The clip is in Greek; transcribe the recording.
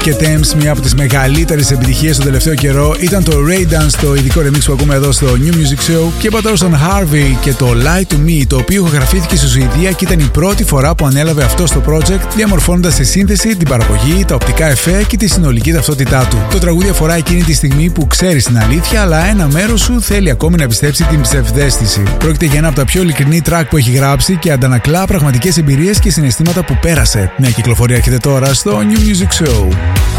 και Thames, μια από τις μεγαλύτερες επιτυχίες τον τελευταίο καιρό, ήταν το Ray Dance, το ειδικό remix που ακούμε εδώ στο New Music Show. Και είπα τώρα στον Harvey και το Lie to Me, το οποίο ηχογραφήθηκε στη Σουηδία και ήταν η πρώτη φορά που ανέλαβε αυτό στο project, διαμορφώνοντας τη σύνθεση, την παραγωγή, τα οπτικά εφέ και τη συνολική ταυτότητά του. Το τραγούδι αφορά εκείνη τη στιγμή που ξέρεις την αλήθεια, αλλά ένα μέρος σου θέλει ακόμη να πιστέψει την ψευδαίσθηση. Πρόκειται για ένα από τα πιο ειλικρινή track που έχει γράψει και αντανακλά πραγματικές εμπειρίες και συναισθήματα που πέρασε. Μια κυκλοφορία έρχεται τώρα στο New Music Show.